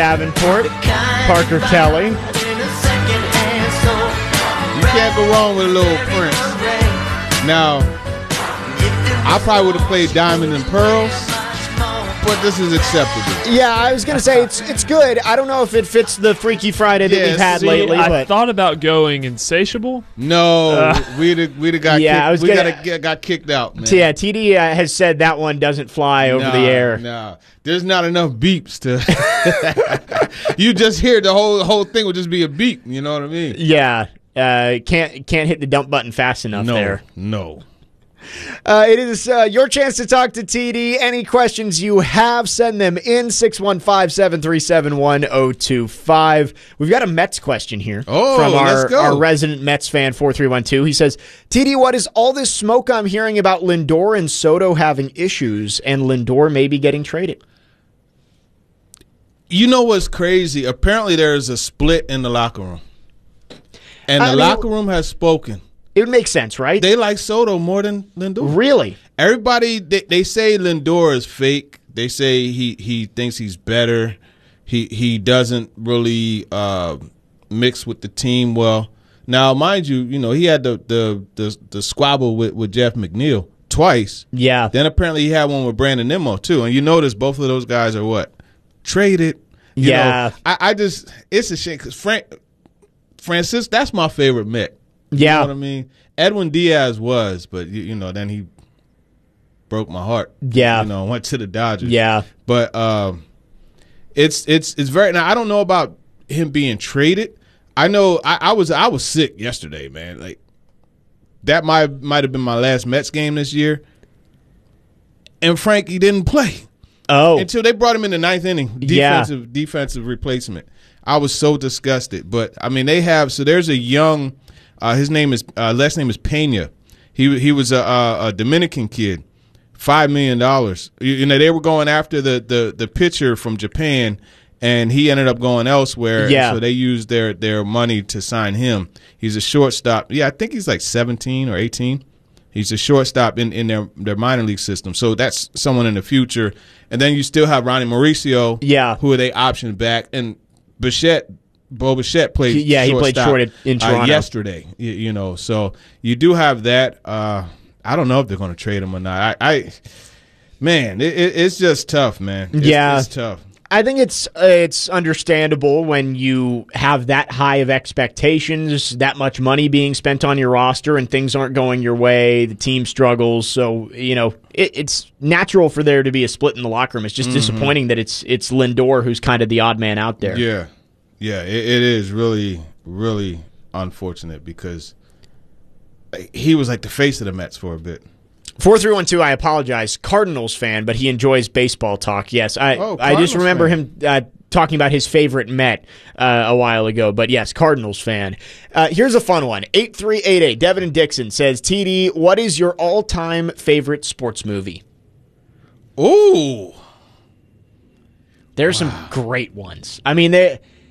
Davenport, Parker Kelly. You can't go wrong with a little Prince. Now, I probably would have played Diamond and Pearls, but this is acceptable. Yeah, I was going to say it's good. I don't know if it fits the Freaky Friday that we've had lately. I thought about going Insatiable. No, we'd have got got kicked out, man. Yeah, TD has said that one doesn't fly over the air. No, there's not enough beeps to. You just hear the whole thing would just be a beep. You know what I mean? Yeah, can't hit the dump button fast enough there. No. It is your chance to talk to TD. Any questions you have, send them in 615-737-1025. We've got a Mets question here from our resident Mets fan, 4312. He says, TD, what is all this smoke I'm hearing about Lindor and Soto having issues and Lindor maybe getting traded? You know what's crazy? Apparently there's a split in the locker room. And the locker room has spoken. It would make sense, right? They like Soto more than Lindor. Really? Everybody, they say Lindor is fake. They say he thinks he's better. He doesn't really mix with the team well. Now, mind you, he had the squabble with Jeff McNeil twice. Yeah. Then apparently he had one with Brandon Nimmo too. And you notice both of those guys are what? Traded. You know, it's a shame because Francis, that's my favorite Met. Yeah. You know what I mean? Edwin Diaz was, but then he broke my heart. Yeah. Went to the Dodgers. Yeah. But it's very now I don't know about him being traded. I know I was sick yesterday, man. Like that might have been my last Mets game this year. And Frankie didn't play. Oh. Until they brought him in the ninth inning. Defensive replacement. I was so disgusted. But I mean there's a young his last name is Pena. He was a Dominican kid, $5 million. They were going after the pitcher from Japan, and he ended up going elsewhere. Yeah. So they used their money to sign him. He's a shortstop. Yeah, I think he's like 17 or 18. He's a shortstop in their minor league system. So that's someone in the future. And then you still have Ronnie Mauricio, who they optioned back, and Bo Bichette played. Yeah, he played short in Toronto yesterday. So you do have that. I don't know if they're going to trade him or not. It's just tough, man. It's tough. I think it's understandable when you have that high of expectations, that much money being spent on your roster, and things aren't going your way. The team struggles, so it's natural for there to be a split in the locker room. It's just disappointing that it's Lindor who's kind of the odd man out there. Yeah. Yeah, it is really, really unfortunate because he was like the face of the Mets for a bit. 4312, I apologize, Cardinals fan, but he enjoys baseball talk. Yes, I just remember him talking about his favorite Met a while ago. But yes, Cardinals fan. Here's a fun one. 8388, Devin and Dixon says, TD, what is your all-time favorite sports movie? Ooh. There's some great ones. I mean,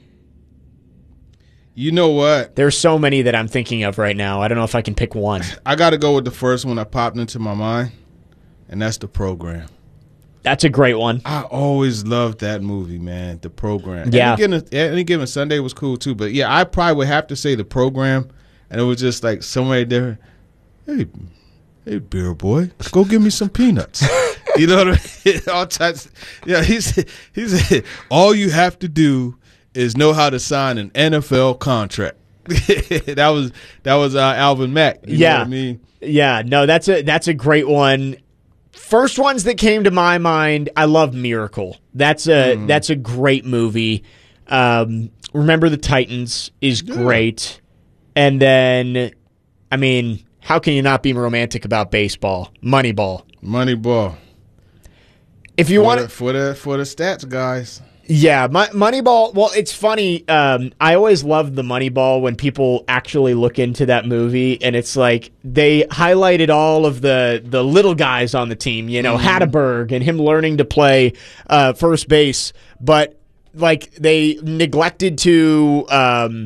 you know what? There's so many that I'm thinking of right now. I don't know if I can pick one. I got to go with the first one that popped into my mind, and that's The Program. That's a great one. I always loved that movie, man, The Program. Yeah. Any given Sunday was cool, too. But, yeah, I probably would have to say The Program, and it was just like somewhere different. Hey, beer boy, go give me some peanuts. You know what I mean? All types. Yeah, he said, all you have to do is know how to sign an NFL contract. that was Alvin Mack. You know what I mean? Yeah, no, that's a great one. First ones that came to my mind, I love Miracle. That's a great movie. Remember the Titans is great. And then, I mean, how can you not be romantic about baseball? Moneyball. If you want for the stats, guys. Yeah, Moneyball. Well, it's funny. I always loved the Moneyball when people actually look into that movie, and it's like they highlighted all of the little guys on the team. Hatteberg and him learning to play first base, but like they neglected to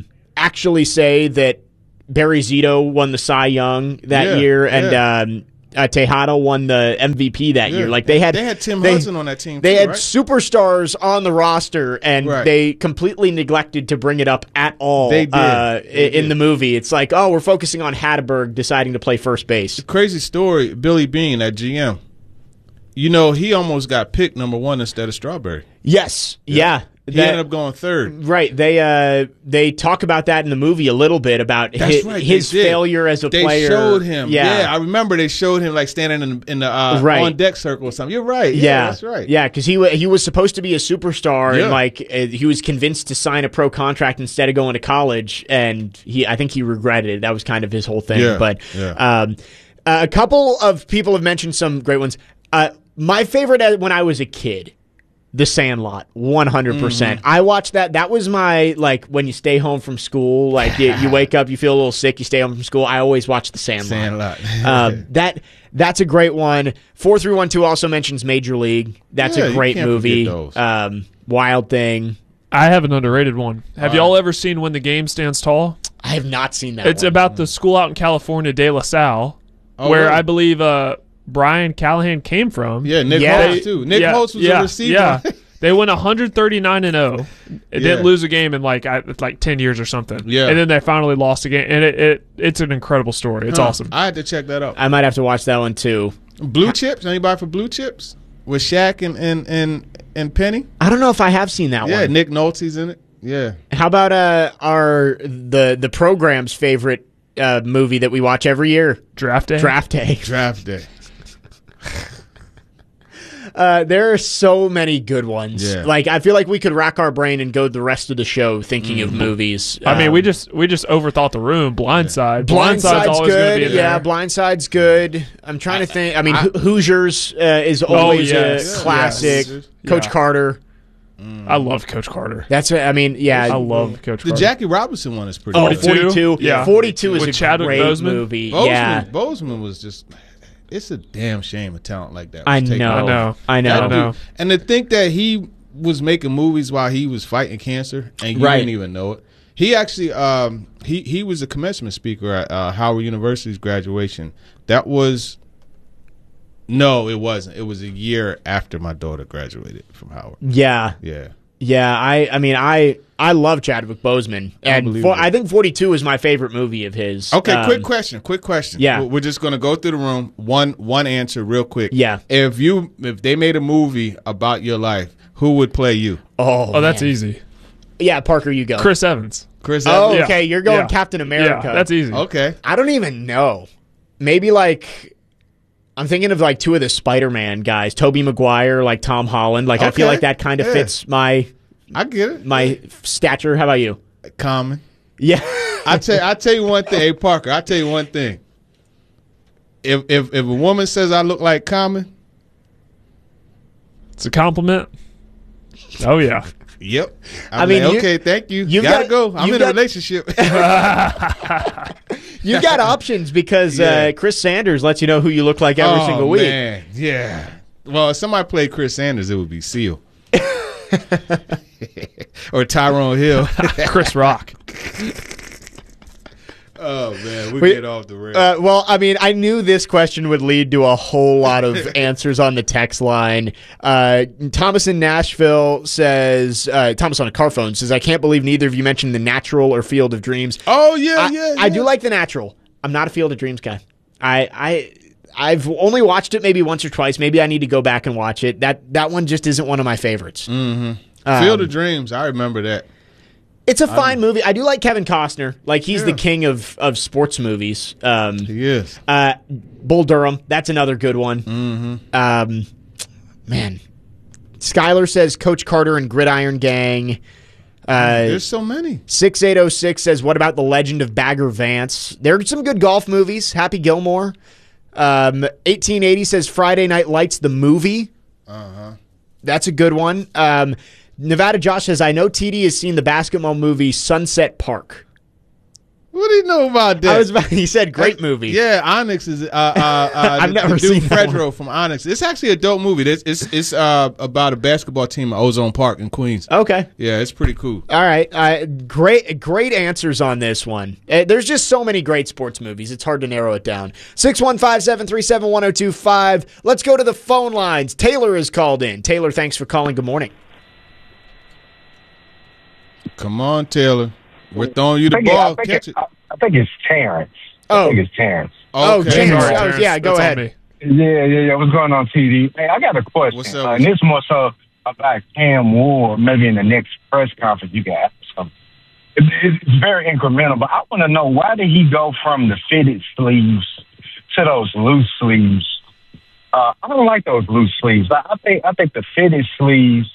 actually say that Barry Zito won the Cy Young that year, and Tejada won the MVP that year. Like they had Tim Hudson on that team. They too, had right? superstars on the roster, and Right. they completely neglected to bring it up at all. They did. In the movie. It's like, oh, we're focusing on Hatterberg deciding to play first base. Crazy story. Billy Bean at GM. You know, he almost got picked number 1 instead of Strawberry. Yes, yeah. He ended up going 3rd. Right. They talk about that in the movie a little bit about his They did. failure as a They player. showed him. Yeah. I remember they showed him like standing in the Right. on deck circle or something. You're right. Yeah, That's right. Yeah, because he was supposed to be a superstar, Yeah. and like he was convinced to sign a pro contract instead of going to college, and I think he regretted it. That was kind of his whole thing. Yeah, But yeah. a couple of people have mentioned some great ones. My favorite when I was a kid. The Sandlot, 100%. I watched that. That was my, like, when you stay home from school, like, you wake up, you feel a little sick, you stay home from school. I always watch The Sandlot. That's a great one. 4312 also mentions Major League. That's Yeah, a you great can't movie. forget those. Wild Thing. I have an underrated one. Have y'all ever seen When the Game Stands Tall? I have not seen that It's one. about the school out in California, De La Salle, Oh, where really? I believe Brian Callahan came from. Yeah, Nick Yeah. Holtz too. Nick Holtz was a receiver. Yeah. They went 139-0. It Yeah. didn't lose a game in like 10 years or something. Yeah. And then they finally lost a game, and it's an incredible story. It's awesome. I had to check that out. I might have to watch that one, too. Blue Chips. Anybody for Blue Chips? With Shaq and Penny? I don't know if I have seen that Yeah, one. Nick Nolte's in it. Yeah. How about the program's favorite movie that we watch every year? Draft Day. Draft Day. Draft Day. There are so many good ones. Yeah. Like, I feel like we could rack our brain and go the rest of the show thinking of movies. I mean, we just overthought the room. Blindside. Blindside's always going to good. be in Yeah, there. Blindside's good. I'm trying to think. I mean, Hoosiers is always yes. a classic. Yes. Coach Yeah. Carter. I love Coach Carter. That's what I mean. Yeah, I love Coach The Carter. Jackie Robinson one is pretty Oh, good. 42. Yeah. 42 is With a Chadwick great Boseman? movie. Bozeman, Yeah, Bozeman was just. It's a damn shame a talent like that. I was taken know. out. I know. I know. know. And to think that he was making movies while he was fighting cancer, and you Right. didn't even know it. He actually, he was a commencement speaker at Howard University's graduation. That was, no, it wasn't. It was a year after my daughter graduated from Howard. Yeah. Yeah. Yeah, I mean, I love Chadwick Boseman, and Unbelievable. I think 42 is my favorite movie of his. Okay, quick question. Yeah. We're just gonna go through the room. One answer, real quick. Yeah. If they made a movie about your life, who would play you? Oh, that's man. easy. Yeah, Parker, you go. Chris Evans. Chris Oh, Evans? okay, you're going Yeah. Captain America. Yeah, that's easy. Okay. I don't even know. Maybe like I'm thinking of like two of the Spider-Man guys, Tobey Maguire, like Tom Holland. Like I feel Okay. like that kind of Yeah. fits my I get it. stature. How about you? Common. Yeah. I tell you one thing, hey Parker. I tell you one thing. If a woman says I look like Common, It's a compliment. Oh, yeah. yep. I mean, like, you- okay, thank you. you've Gotta got- go. I'm you've in a got- relationship. You got options because Yeah. Chris Sanders lets you know who you look like every Oh, single week. Man. Yeah. Well, if somebody played Chris Sanders, it would be Seal. Or Tyrone Hill. Chris Rock. Oh man, we Wait, get off the rails. Well, I mean, I knew this question would lead to a whole lot of answers on the text line. Thomas in Nashville says, Thomas on a car phone says, I can't believe neither of you mentioned The Natural or Field of Dreams. Oh yeah, I do like The Natural. I'm not a Field of Dreams guy. I've only watched it maybe once or twice. Maybe I need to go back and watch it. That one just isn't one of my favorites. Field of Dreams. I remember that. It's a fine movie. I do like Kevin Costner. Like he's the Yeah. king of sports movies. He is. Bull Durham. That's another good one. Man, Skylar says Coach Carter and Gridiron Gang. There's so many. 6806 says, what about The Legend of Bagger Vance? There are some good golf movies. Happy Gilmore. 1880 says Friday Night Lights, the movie. That's a good one. Nevada Josh says, I know TD has seen the basketball movie Sunset Park. What do you know about that? He said great movie. Yeah, Onyx is I've never the dude seen that Fredro from Onyx. It's actually a dope movie. It's about a basketball team at Ozone Park in Queens. Okay. Yeah, it's pretty cool. All right. Great answers on this one. There's just so many great sports movies. It's hard to narrow it down. 615-737-1025. Let's go to the phone lines. Taylor is called in. Taylor, thanks for calling. Good morning. Come on, Taylor. We're throwing you the ball. Catch it. I think it's Terrence. Oh. I think it's Terrence. Okay. Terrence. Terrence. Yeah, go That's on ahead. me. Yeah. What's going on, TD? Hey, I got a question. What's up? And this more so about Cam Ward. Maybe in the next press conference, you can ask something. It's very incremental, but I want to know, why did he go from the fitted sleeves to those loose sleeves? I don't like those loose sleeves. I think the fitted sleeves,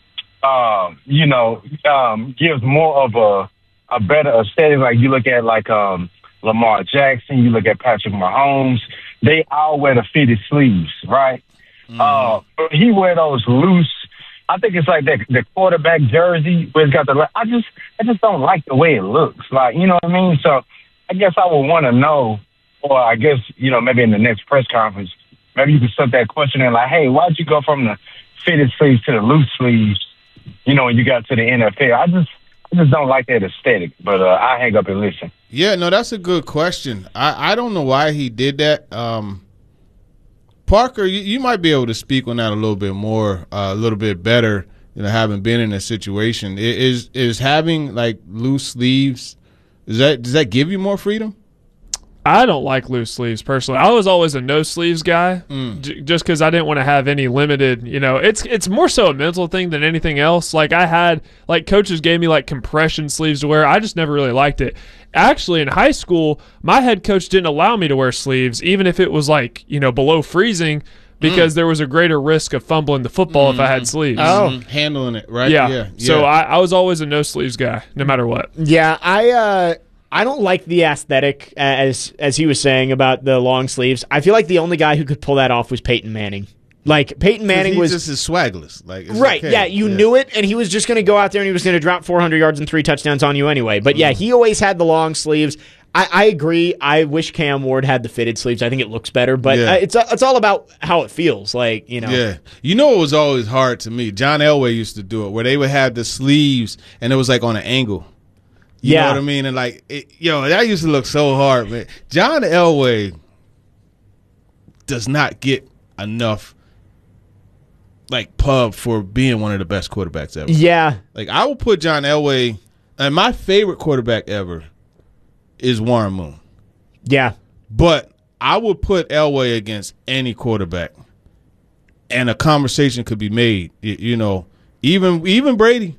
gives more of a better aesthetic. Like you look at Lamar Jackson, you look at Patrick Mahomes, they all wear the fitted sleeves, right? But he wear those loose. I think it's like the quarterback jersey where it's got I just don't like the way it looks. Like, you know what I mean? So I guess I would want to know, or I guess, maybe in the next press conference, maybe you could set that question in, like, hey, why'd you go from the fitted sleeves to the loose sleeves, when you got to the NFL? I just don't like that aesthetic, but I hang up and listen. Yeah, no, that's a good question. I don't know why he did that. Parker, you might be able to speak on that a little bit more, a little bit better, having been in a situation. Is having like loose sleeves, does that give you more freedom? I don't like loose sleeves personally. I was always a no sleeves guy, just because I didn't want to have any limited. It's more so a mental thing than anything else. Like coaches gave me like compression sleeves to wear. I just never really liked it. Actually, in high school, my head coach didn't allow me to wear sleeves, even if it was below freezing, because there was a greater risk of fumbling the football if I had sleeves. Oh, handling it right. Yeah. So I was always a no sleeves guy, no matter what. yeah. I don't like the aesthetic, as he was saying about the long sleeves. I feel like the only guy who could pull that off was Peyton Manning. Like, Peyton Manning was just as swagless. Like, it's right. okay. Yeah, you knew it, and he was just going to go out there and he was going to drop 400 yards and 3 touchdowns on you anyway. But yeah, he always had the long sleeves. I agree. I wish Cam Ward had the fitted sleeves. I think it looks better, but it's all about how it feels. Like, Yeah. It was always hard to me. John Elway used to do it, where they would have the sleeves, and it was like on an angle. You know what I mean? And that used to look so hard, man. John Elway does not get enough pub for being one of the best quarterbacks ever. Yeah. I will put John Elway, and my favorite quarterback ever is Warren Moon. Yeah. But I would put Elway against any quarterback, and a conversation could be made. Even Brady.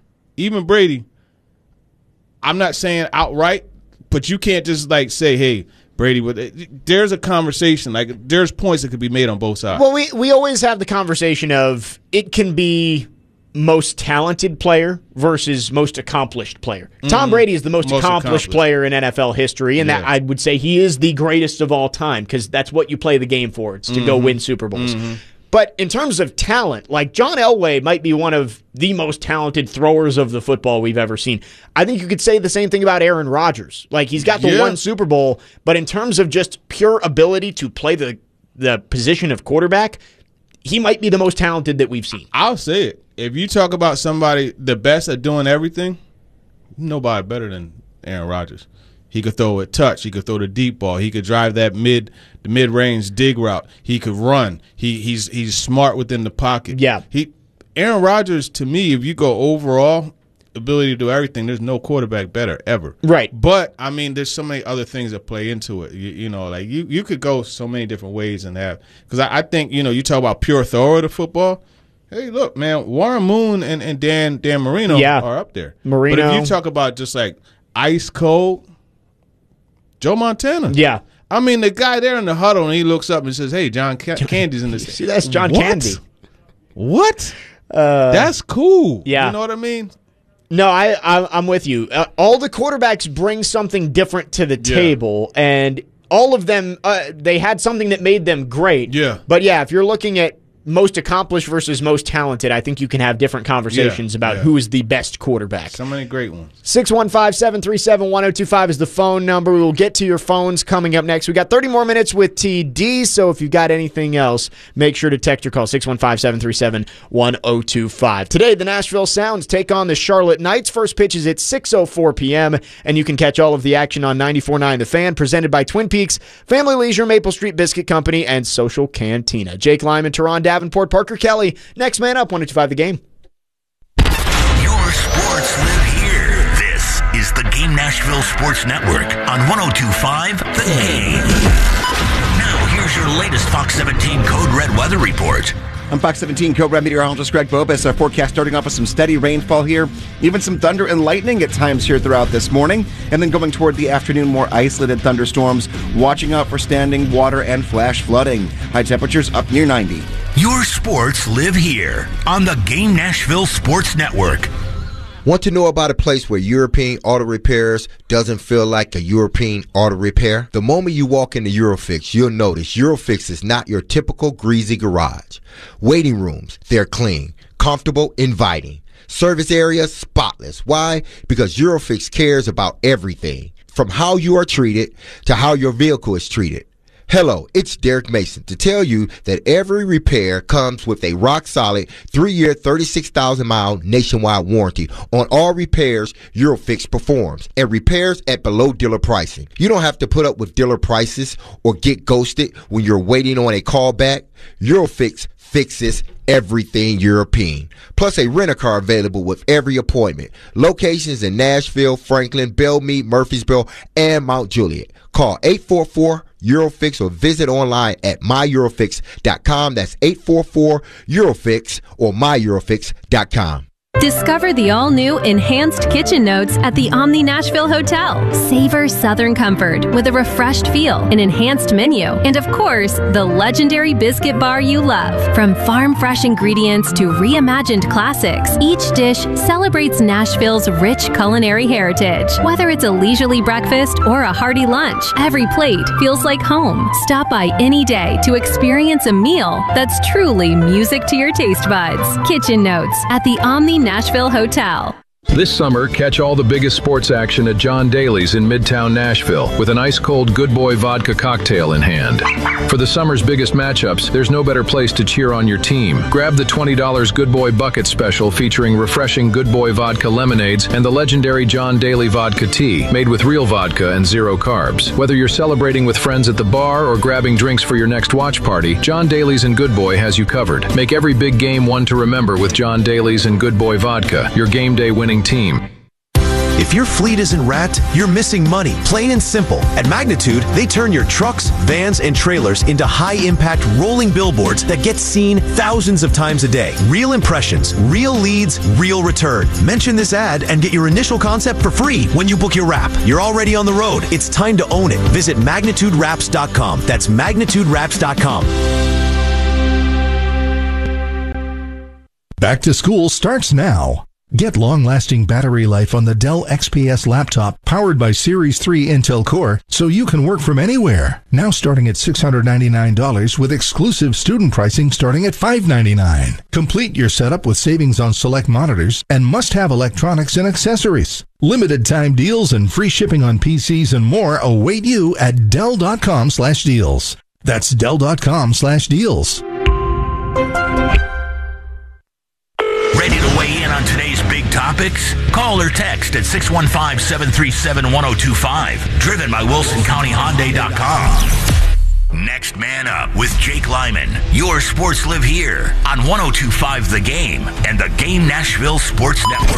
I'm not saying outright, but you can't just say, hey, Brady. There's a conversation. There's points that could be made on both sides. Well, we always have the conversation of it can be most talented player versus most accomplished player. Tom Brady is the most accomplished player in NFL history, and that I would say he is the greatest of all time, because that's what you play the game for. It's to go win Super Bowls. But in terms of talent, John Elway might be one of the most talented throwers of the football we've ever seen. I think you could say the same thing about Aaron Rodgers. He's got the one Super Bowl, but in terms of just pure ability to play the position of quarterback, he might be the most talented that we've seen. I'll say it. If you talk about somebody the best at doing everything, nobody better than Aaron Rodgers. He could throw a touch. He could throw the deep ball. He could drive that mid-range dig route. He could run. He's smart within the pocket. Yeah. Aaron Rodgers, to me, if you go overall ability to do everything, there's no quarterback better ever. Right. But there's so many other things that play into it. You could go so many different ways and have, because I think you talk about pure thrower of football. Hey, look, man, Warren Moon and Dan Marino are up there. Marino. But if you talk about just ice cold, Joe Montana. Yeah. The guy there in the huddle, and he looks up and says, hey, John Candy's in this. See, that's John Candy. What? That's cool. Yeah. You know what I mean? No, I'm with you. All the quarterbacks bring something different to the table, and all of them, they had something that made them great. Yeah. But, if you're looking at most accomplished versus most talented, I think you can have different conversations about who is the best quarterback. So many great ones. 615-737-1025 is the phone number. We'll get to your phones coming up next. We got 30 more minutes with TD, so if you've got anything else, make sure to text or call 615-737-1025. Today, the Nashville Sounds take on the Charlotte Knights. First pitch is at 6:04 p.m., and you can catch all of the action on 94.9 The Fan, presented by Twin Peaks, Family Leisure, Maple Street Biscuit Company, and Social Cantina. Jake Lyman, Teron Davenport, Parker Kelly. Next man up, 102.5 The Game. Your sports live here. This is the Game Nashville Sports Network on 102.5 The Game. Now, here's your latest Fox 17 Code Red weather report. I'm Fox 17 Code Red meteorologist Greg Bobus. Our forecast starting off with some steady rainfall here, even some thunder and lightning at times here throughout this morning, and then going toward the afternoon, more isolated thunderstorms. Watching out for standing water and flash flooding. High temperatures up near 90. Your sports live here on the Game Nashville Sports Network. Want to know about a place where European Auto Repairs doesn't feel like a European auto repair? The moment you walk into Eurofix, you'll notice Eurofix is not your typical greasy garage. Waiting rooms, they're clean, comfortable, inviting. Service areas, spotless. Why? Because Eurofix cares about everything, from how you are treated to how your vehicle is treated. Hello, it's Derek Mason to tell you that every repair comes with a rock-solid 3-year, 36,000-mile nationwide warranty on all repairs Eurofix performs, and repairs at below dealer pricing. You don't have to put up with dealer prices or get ghosted when you're waiting on a callback. Eurofix fixes everything European. Plus a rent-a-car available with every appointment. Locations in Nashville, Franklin, Belmead, Murfreesboro, and Mount Juliet. Call 844-EUROFIX or visit online at myEurofix.com. That's 844-EUROFIX or myEurofix.com. Discover the all-new Enhanced Kitchen Notes at the Omni Nashville Hotel. Savor Southern comfort with a refreshed feel, an enhanced menu, and of course, the legendary biscuit bar you love. From farm-fresh ingredients to reimagined classics, each dish celebrates Nashville's rich culinary heritage. Whether it's a leisurely breakfast or a hearty lunch, every plate feels like home. Stop by any day to experience a meal that's truly music to your taste buds. Kitchen Notes at the Omni Nashville Hotel. This summer, catch all the biggest sports action at John Daly's in Midtown Nashville with an ice-cold Good Boy vodka cocktail in hand. For the summer's biggest matchups, there's no better place to cheer on your team. Grab the $20 Good Boy Bucket Special featuring refreshing Good Boy vodka lemonades and the legendary John Daly vodka tea, made with real vodka and zero carbs. Whether you're celebrating with friends at the bar or grabbing drinks for your next watch party, John Daly's and Good Boy has you covered. Make every big game one to remember with John Daly's and Good Boy vodka, your game day winning team. If your fleet isn't wrapped, you're missing money, plain and simple. At Magnitude, they turn your trucks, vans, and trailers into high-impact rolling billboards that get seen thousands of times a day. Real impressions, real leads, real return. Mention this ad and get your initial concept for free when you book your wrap. You're already on the road. It's time to own it. Visit MagnitudeWraps.com. That's MagnitudeWraps.com. Back to school starts now. Get long-lasting battery life on the Dell XPS laptop powered by Series 3 Intel Core so you can work from anywhere. Now starting at $699 with exclusive student pricing starting at $599. Complete your setup with savings on select monitors and must-have electronics and accessories. Limited time deals and free shipping on PCs and more await you at Dell.com/deals. That's Dell.com/deals. Ready to weigh in on today's big topics? Call or text at 615-737-1025. Driven by WilsonCountyHyundai.com. Next man up with Jake Lyman. Your sports live here on 102.5 The Game and the Game Nashville Sports Network.